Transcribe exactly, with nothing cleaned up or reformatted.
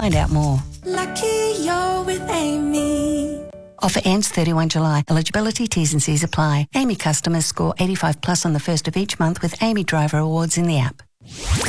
Find out more. Lucky you're with Amy. Offer ends thirty-first of July. Eligibility, T's and C's apply. Amy customers score eighty-five plus on the first of each month with Amy Driver Awards in the app.